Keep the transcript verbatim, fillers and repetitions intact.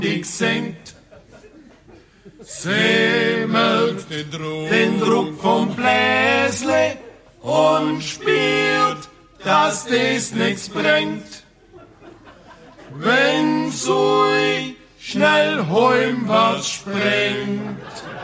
dich senkt. Sie merkt den Druck, den Druck vom Bläsle und spürt, dass das nichts bringt. Wenn so schnell heimwärts springt.